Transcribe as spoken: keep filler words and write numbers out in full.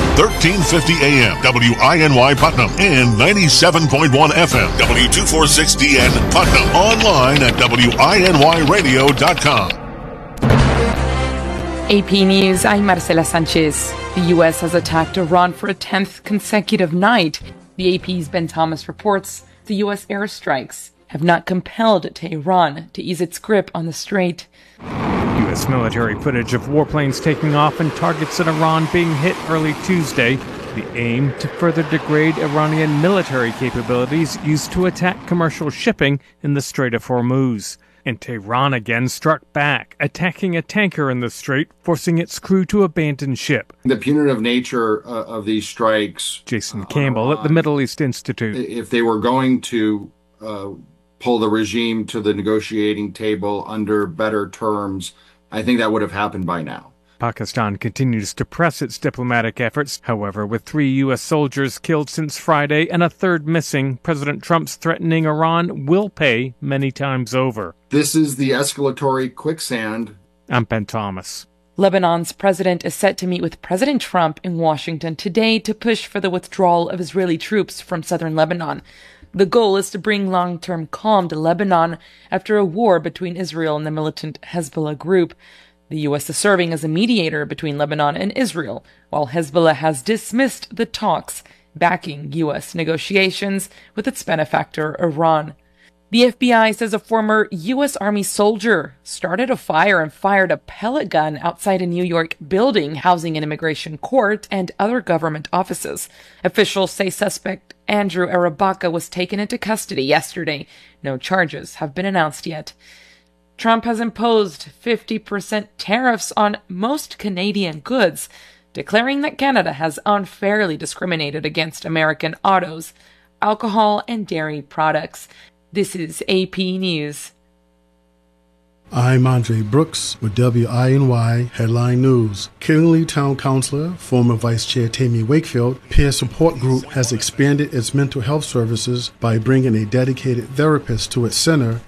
thirteen fifty A M, W I N Y Putnam, and ninety-seven point one F M, W two forty-six D N Putnam. Online at W I N Y radio dot com. A P News, I'm Marcela Sanchez. The U S has attacked Iran for a tenth consecutive night. The A P's Ben Thomas reports the U S airstrikes have not compelled Tehran to ease its grip on the strait. U S military footage of warplanes taking off and targets in Iran being hit early Tuesday. The aim to further degrade Iranian military capabilities used to attack commercial shipping in the Strait of Hormuz. And Tehran again struck back, attacking a tanker in the strait, forcing its crew to abandon ship. The punitive nature uh, of these strikes... Jason Campbell at the Middle East Institute. If they were going to uh, pull the regime to the negotiating table under better terms, I think that would have happened by now. Pakistan continues to press its diplomatic efforts. However, with three U S soldiers killed since Friday and a third missing, President Trump's threatening Iran will pay many times over. This is the escalatory quicksand. I'm Ben Thomas. Lebanon's president is set to meet with President Trump in Washington today to push for the withdrawal of Israeli troops from southern Lebanon. The goal is to bring long-term calm to Lebanon after a war between Israel and the militant Hezbollah group. The U S is serving as a mediator between Lebanon and Israel, while Hezbollah has dismissed the talks backing U S negotiations with its benefactor, Iran. The F B I says a former U S Army soldier started a fire and fired a pellet gun outside a New York building housing an immigration court and other government offices. Officials say suspect Andrew Arabaka was taken into custody yesterday. No charges have been announced yet. Trump has imposed fifty percent tariffs on most Canadian goods, declaring that Canada has unfairly discriminated against American autos, alcohol, and dairy products. This is A P News. I'm Andre Brooks with W I N Y Headline News. Killingly Town Councilor, former Vice Chair Tammy Wakefield, Peer Support Group has expanded its mental health services by bringing a dedicated therapist to its center